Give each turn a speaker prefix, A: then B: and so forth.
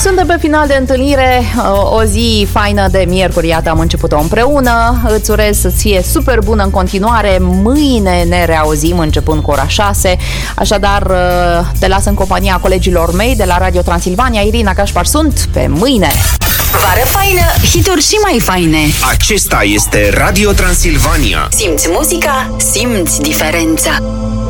A: Suntem pe final de întâlnire, o zi faină de miercuri, iată am început-o împreună. Îți urez să-ți fie super bună în continuare. Mâine ne reauzim începând cu ora 6. Așadar, te las în compania colegilor mei de la Radio Transilvania. Irina Cașpar sunt, pe mâine!
B: Vară faină, hituri și mai faine.
C: Acesta este Radio Transilvania.
B: Simți muzica, simți diferența.